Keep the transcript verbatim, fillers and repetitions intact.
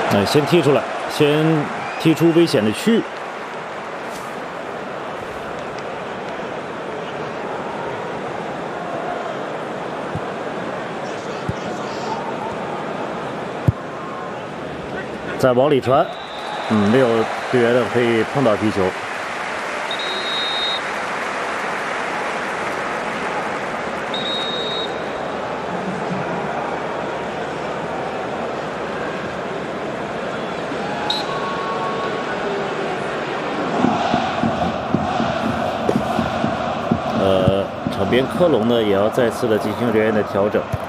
呃，先踢出来，先踢出危险的区域。 再往里传，嗯，没有队员的可以碰到皮球。呃，场边科隆呢也要再次的进行人员的调整。